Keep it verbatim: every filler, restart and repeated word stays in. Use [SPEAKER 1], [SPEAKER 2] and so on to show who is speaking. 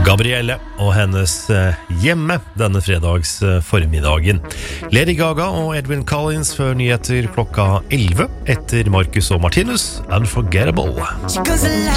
[SPEAKER 1] Gabrielle og hennes hjemme denne fredags formiddagen. Lady Gaga og Edwin Collins før nyheter klokka elleve etter Marcus og Martinus, Unforgettable.